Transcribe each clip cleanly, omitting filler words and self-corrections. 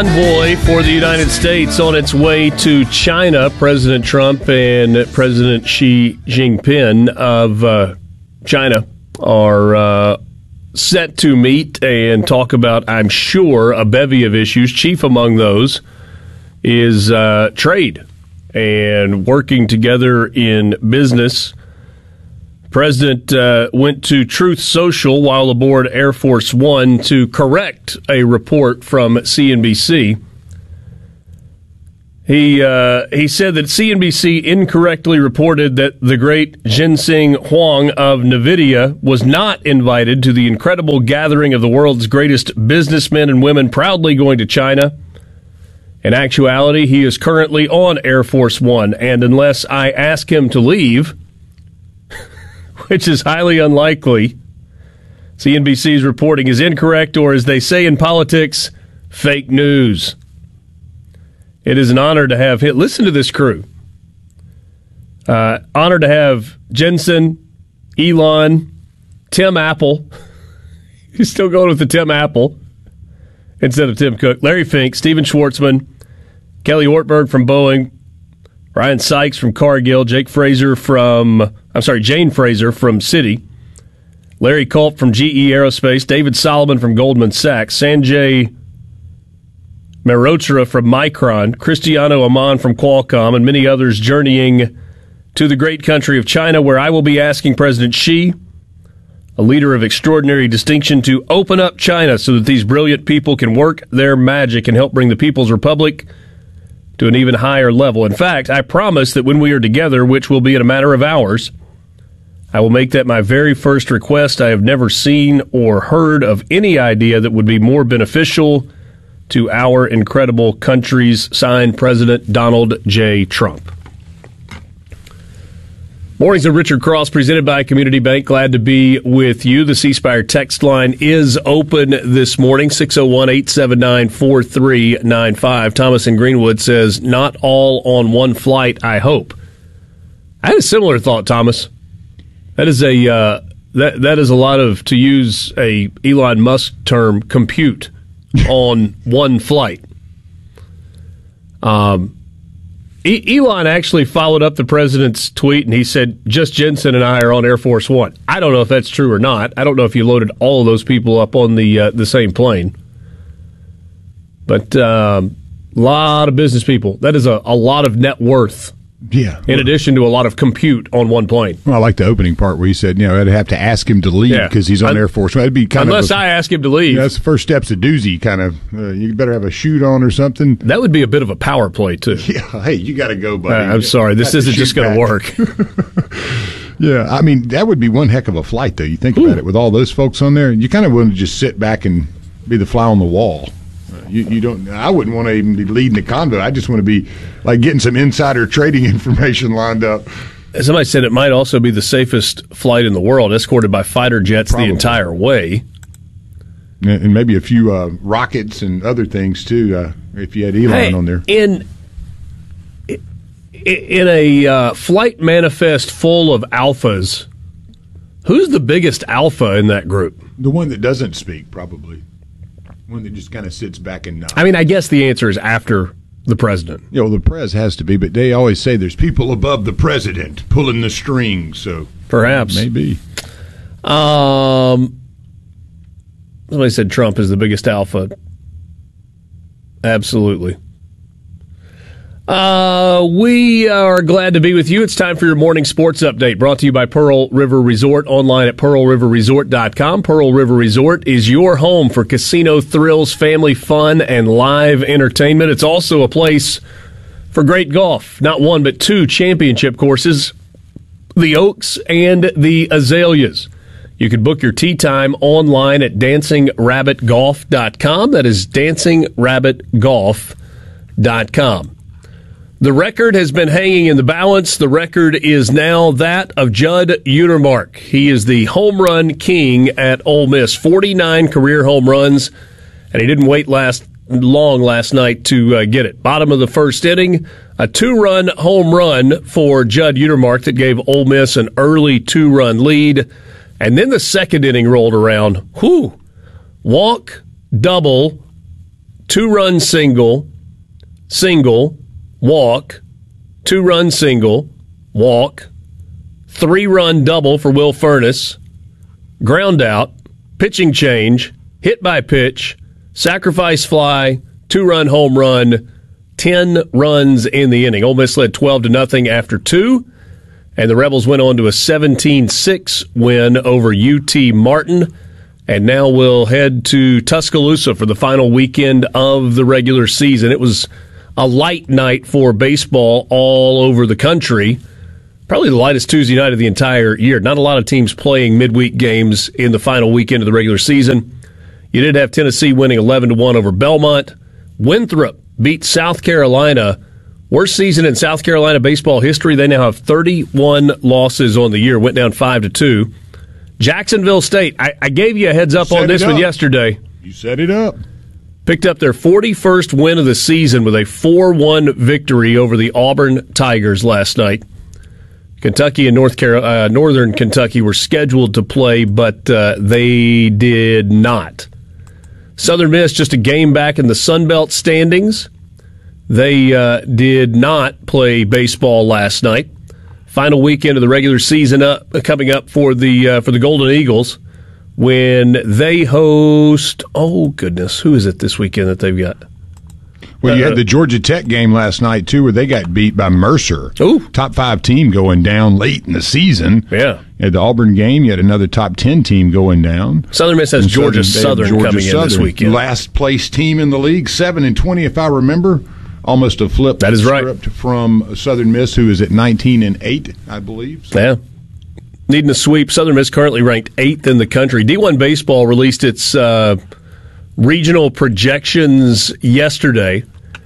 convoy for the United States on its way to China. President Trump and President Xi Jinping of China are set to meet and talk about, I'm sure, a bevy of issues. Chief among those is trade and working together in business. President went to Truth Social while aboard Air Force One to correct a report from CNBC. He said that CNBC incorrectly reported that the great Jensen Huang of NVIDIA was not invited to the incredible gathering of the world's greatest businessmen and women proudly going to China. In actuality, he is currently on Air Force One, and unless I ask him to leave, which is highly unlikely, CNBC's reporting is incorrect, or as they say in politics, fake news. It is an honor to have him. Listen to this crew. Honored to have Jensen, Elon, Tim Apple. He's still going with the Tim Apple instead of Tim Cook. Larry Fink, Steven Schwartzman, Kelly Ortberg from Boeing, Ryan Sykes from Cargill, Jane Fraser from Citi, Larry Culp from GE Aerospace, David Solomon from Goldman Sachs, Sanjay Mehrotra from Micron, Cristiano Amon from Qualcomm, and many others journeying to the great country of China, where I will be asking President Xi, a leader of extraordinary distinction, to open up China so that these brilliant people can work their magic and help bring the People's Republic to an even higher level. In fact, I promise that when we are together, which will be in a matter of hours, I will make that my very first request. I have never seen or heard of any idea that would be more beneficial to our incredible countries. Signed, President Donald J. Trump. Mornings of Richard Cross, presented by Community Bank. Glad to be with you. The C Spire text line is open this morning, 601-879-4395. Thomas in Greenwood says, not all on one flight, I hope. I had a similar thought, Thomas. That is that is a lot of, to use a Elon Musk term, compute on one flight. Elon actually followed up the president's tweet, and he said, just Jensen and I are on Air Force One. I don't know if that's true or not. I don't know if you loaded all of those people up on the same plane. But a lot of business people. That is a lot of net worth. Yeah. In addition to a lot of compute on one plane. Well, I like the opening part where he said, I'd have to ask him to leave because he's on Air Force One. It'd be unless I ask him to leave. That's the first step's a doozy, kind of. You better have a chute on or something. That would be a bit of a power play, too. Yeah. Hey, you got to go, buddy. I'm sorry. This isn't just going to work. Yeah. I mean, that would be one heck of a flight, though. You think about it. With all those folks on there, you kind of want to just sit back and be the fly on the wall. You don't. I wouldn't want to even be leading the convoy. I just want to be like getting some insider trading information lined up. Somebody said it might also be the safest flight in the world, escorted by fighter jets the entire way, and maybe a few rockets and other things too. If you had Elon on there, in a flight manifest full of alphas, who's the biggest alpha in that group? The one that doesn't speak, probably. One that just kind of sits back and nods. I mean, I guess the answer is after the president. The prez has to be, but they always say there's people above the president pulling the strings, so perhaps. Maybe. Somebody said Trump is the biggest alpha. Absolutely. We are glad to be with you. It's time for your morning sports update, brought to you by Pearl River Resort, online at pearlriverresort.com. Pearl River Resort is your home for casino thrills, family fun, and live entertainment. It's also a place for great golf. Not one, but two championship courses, the Oaks and the Azaleas. You can book your tee time online at dancingrabbitgolf.com. That is dancingrabbitgolf.com. The record has been hanging in the balance. The record is now that of Judd Unermark. He is the home run king at Ole Miss. 49 career home runs, and he didn't wait long last night to get it. Bottom of the first inning, a 2-run home run for Judd Unermark that gave Ole Miss an early 2-run lead. And then the second inning rolled around. Walk, double, 2-run single, walk, 2-run single, walk, 3-run double for Will Furness, ground out, pitching change, hit by pitch, sacrifice fly, 2-run home run, 10 runs in the inning. Ole Miss led 12-0 after 2, and the Rebels went on to a 17-6 win over UT Martin, and now we'll head to Tuscaloosa for the final weekend of the regular season. It was a light night for baseball all over the country. Probably the lightest Tuesday night of the entire year. Not a lot of teams playing midweek games in the final weekend of the regular season. You did have Tennessee winning 11-1 over Belmont. Winthrop beat South Carolina. Worst season in South Carolina baseball history. They now have 31 losses on the year. Went down 5-2. Jacksonville State. I gave you a heads up on this one yesterday. You set it up. Picked up their 41st win of the season with a 4-1 victory over the Auburn Tigers last night. Kentucky and Northern Kentucky were scheduled to play, but they did not. Southern Miss just a game back in the Sun Belt standings. They did not play baseball last night. Final weekend of the regular season coming up for the Golden Eagles when they host. Oh goodness, who is it this weekend that they've got? Well, you had the Georgia Tech game last night, too, where they got beat by Mercer. Ooh. Top 5 team going down late in the season. Yeah. You had the Auburn game. You had another top 10 team going down. Southern Miss has Georgia Southern coming in this weekend. Last place team in the league, 7-20, if I remember. Almost a flip. That is right. From Southern Miss, who is at 19-8, I believe. So. Yeah. Needing a sweep. Southern Miss currently ranked 8th in the country. D1 Baseball released its regional projections yesterday,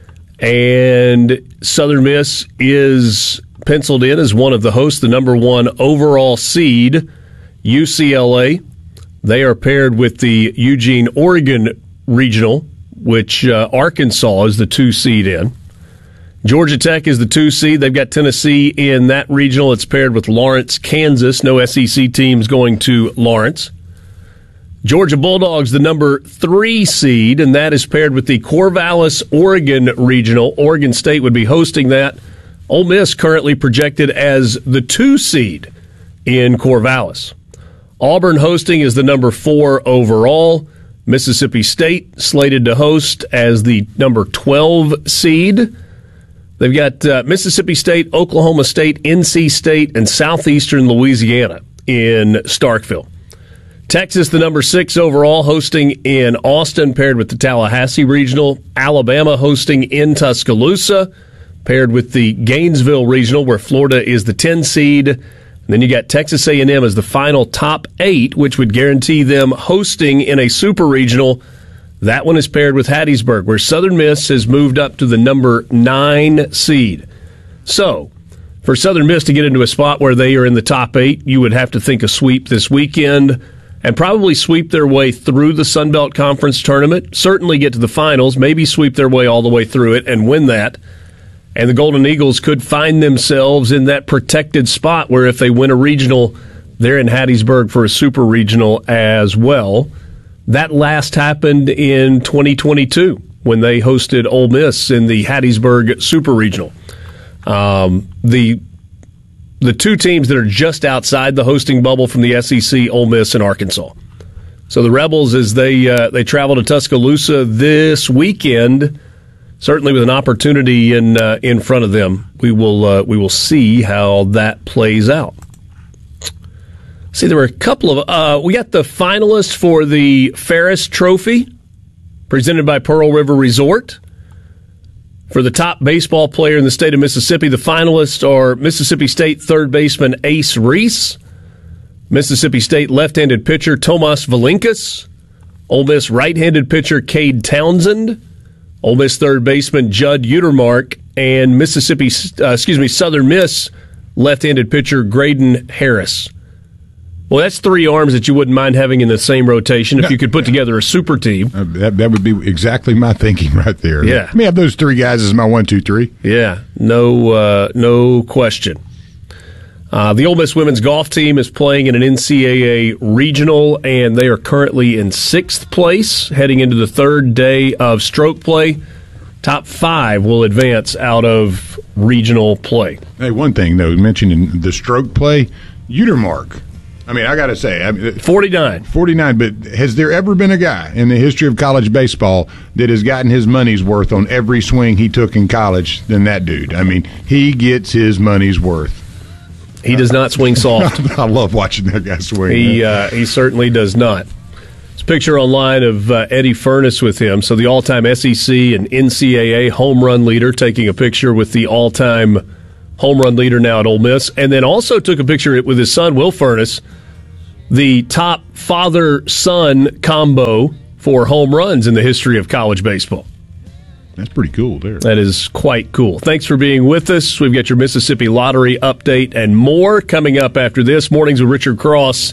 and Southern Miss is penciled in as one of the hosts, the number 1 overall seed, UCLA. They are paired with the Eugene-Oregon regional, which Arkansas is the 2 seed in. Georgia Tech is the 2 seed. They've got Tennessee in that regional. It's paired with Lawrence, Kansas. No SEC teams going to Lawrence. Georgia Bulldogs, the number 3 seed, and that is paired with the Corvallis, Oregon regional. Oregon State would be hosting that. Ole Miss currently projected as the 2 seed in Corvallis. Auburn hosting is the number 4 overall. Mississippi State slated to host as the number 12 seed. They've got Mississippi State, Oklahoma State, NC State, and Southeastern Louisiana in Starkville. Texas, the number 6 overall, hosting in Austin, paired with the Tallahassee Regional. Alabama hosting in Tuscaloosa, paired with the Gainesville Regional, where Florida is the 10 seed. And then you got Texas A&M as the final top 8, which would guarantee them hosting in a super regional. That one is paired with Hattiesburg, where Southern Miss has moved up to the number 9 seed. So, for Southern Miss to get into a spot where they are in the top 8, you would have to think a sweep this weekend and probably sweep their way through the Sun Belt Conference tournament, certainly get to the finals, maybe sweep their way all the way through it and win that. And the Golden Eagles could find themselves in that protected spot where if they win a regional, they're in Hattiesburg for a super regional as well. That last happened in 2022 when they hosted Ole Miss in the Hattiesburg Super Regional. The 2 teams that are just outside the hosting bubble from the SEC, Ole Miss and Arkansas. So the Rebels, as they travel to Tuscaloosa this weekend, certainly with an opportunity in front of them, we will see how that plays out. See, there were a couple of we got the finalists for the Ferris Trophy, presented by Pearl River Resort. For the top baseball player in the state of Mississippi, the finalists are Mississippi State third baseman Ace Reese, Mississippi State left-handed pitcher Tomas Valinkas, Ole Miss right-handed pitcher Cade Townsend, Ole Miss third baseman Judd Utermark, and Southern Miss left-handed pitcher Graydon Harris. Well, that's 3 arms that you wouldn't mind having in the same rotation if you could put together a super team. That would be exactly my thinking right there. Yeah. Let me have those 3 guys as my 1, 2, 3. Yeah, no question. The Ole Miss women's golf team is playing in an NCAA regional, and they are currently in 6th place, heading into the 3rd day of stroke play. Top 5 will advance out of regional play. Hey, one thing, though, mentioning the stroke play, Utermark. I mean, I got to say, 49. 49, but has there ever been a guy in the history of college baseball that has gotten his money's worth on every swing he took in college than that dude? I mean, he gets his money's worth. He does not swing soft. I love watching that guy swing. He certainly does not. There's a picture online of Eddie Furness with him. So the all-time SEC and NCAA home run leader taking a picture with the all-time home run leader now at Ole Miss. And then also took a picture with his son, Will Furness, the top father-son combo for home runs in the history of college baseball. That's pretty cool there. That is quite cool. Thanks for being with us. We've got your Mississippi Lottery update and more coming up after this. Mornings with Richard Cross.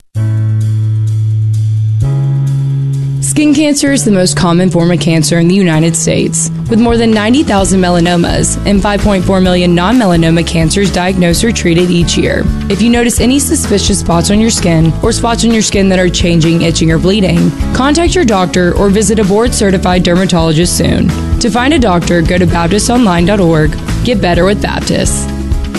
Skin cancer is the most common form of cancer in the United States, with more than 90,000 melanomas and 5.4 million non-melanoma cancers diagnosed or treated each year. If you notice any suspicious spots on your skin or spots on your skin that are changing, itching, or bleeding, contact your doctor or visit a board-certified dermatologist soon. To find a doctor, go to BaptistOnline.org. Get better with Baptist.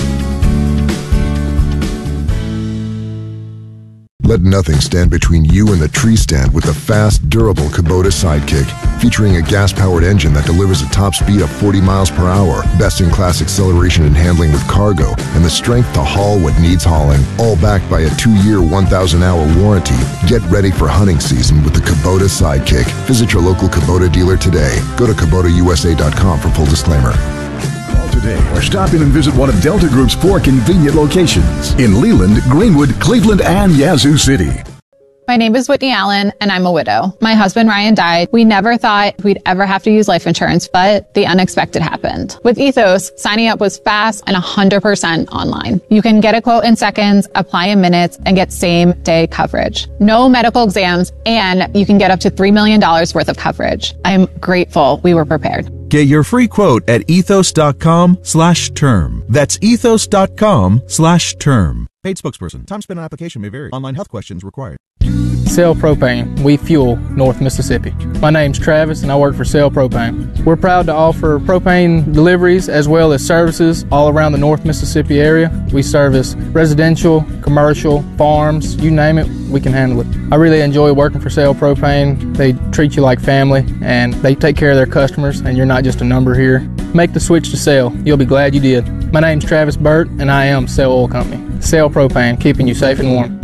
Let nothing stand between you and the tree stand with the fast, durable Kubota Sidekick. Featuring a gas-powered engine that delivers a top speed of 40 miles per hour, best-in-class acceleration and handling with cargo, and the strength to haul what needs hauling. All backed by a 2-year, 1,000-hour warranty. Get ready for hunting season with the Kubota Sidekick. Visit your local Kubota dealer today. Go to KubotaUSA.com for full disclaimer. Today, or stop in and visit one of Delta Group's 4 convenient locations in Leland, Greenwood, Cleveland, and Yazoo City. My name is Whitney Allen, and I'm a widow. My husband, Ryan, died. We never thought we'd ever have to use life insurance, but the unexpected happened. With Ethos, signing up was fast and 100% online. You can get a quote in seconds, apply in minutes, and get same-day coverage. No medical exams, and you can get up to $3 million worth of coverage. I'm grateful we were prepared. Get your free quote at ethos.com/term. That's ethos.com/term. Paid spokesperson. Time spent on application may vary. Online health questions required. Cell Propane. We fuel North Mississippi. My name's Travis, and I work for Cell Propane. We're proud to offer propane deliveries as well as services all around the North Mississippi area. We service residential, commercial, farms, you name it, we can handle it. I really enjoy working for Cell Propane. They treat you like family, and they take care of their customers, and you're not just a number here. Make the switch to Cell. You'll be glad you did. My name's Travis Burt, and I am Cell Oil Company. Cell Propane, keeping you safe and warm.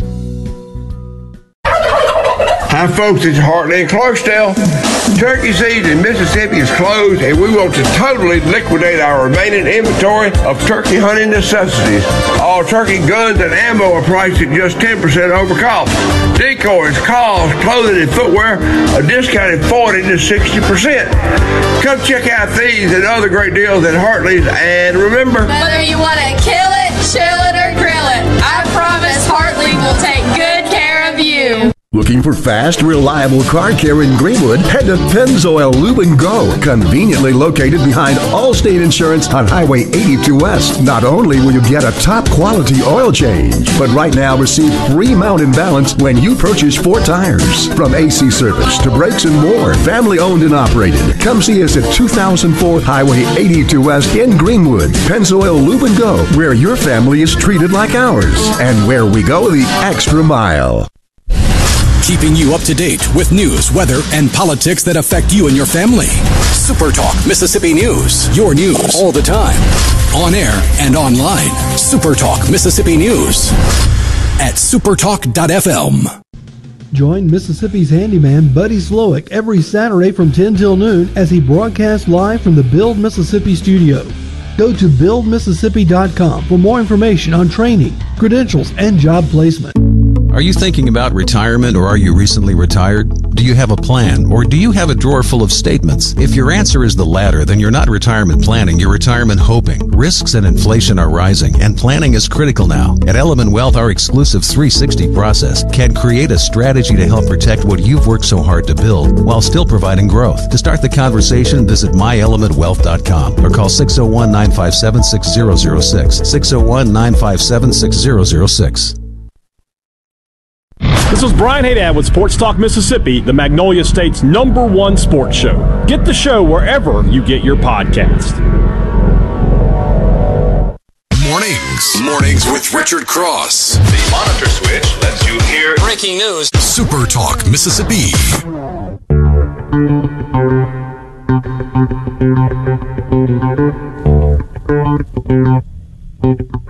Hi folks, it's Hartley and Clarksdale. Turkey season in Mississippi is closed, and we want to totally liquidate our remaining inventory of turkey hunting necessities. All turkey guns and ammo are priced at just 10% over cost. Decoys, calls, clothing, and footwear are discounted 40 to 60%. Come check out these and other great deals at Hartley's, and remember, whether you want to kill it, chill it, or grill it, I promise Hartley will take good care of you. Looking for fast, reliable car care in Greenwood? Head to Pennzoil Lube & Go, conveniently located behind Allstate Insurance on Highway 82 West. Not only will you get a top-quality oil change, but right now receive free mount and balance when you purchase 4 tires. From AC service to brakes and more, family-owned and operated. Come see us at 2004 Highway 82 West in Greenwood. Pennzoil Lube & Go, where your family is treated like ours, and where we go the extra mile. Keeping you up to date with news, weather, and politics that affect you and your family. Super Talk Mississippi News. Your news all the time. On air and online. Super Talk Mississippi News at supertalk.fm. Join Mississippi's handyman Buddy Slowick every Saturday from 10 till noon as he broadcasts live from the Build Mississippi studio. Go to buildmississippi.com for more information on training, credentials, and job placement. Are you thinking about retirement, or are you recently retired? Do you have a plan, or do you have a drawer full of statements? If your answer is the latter, then you're not retirement planning, you're retirement hoping. Risks and inflation are rising, and planning is critical now. At Element Wealth, our exclusive 360 process can create a strategy to help protect what you've worked so hard to build while still providing growth. To start the conversation, visit myelementwealth.com or call 601-957-6006. 601-957-6006. This is Brian Haydad with Sports Talk Mississippi, the Magnolia State's #1 sports show. Get the show wherever you get your podcast. Mornings with Richard Cross. The monitor switch lets you hear breaking news. Super Talk Mississippi.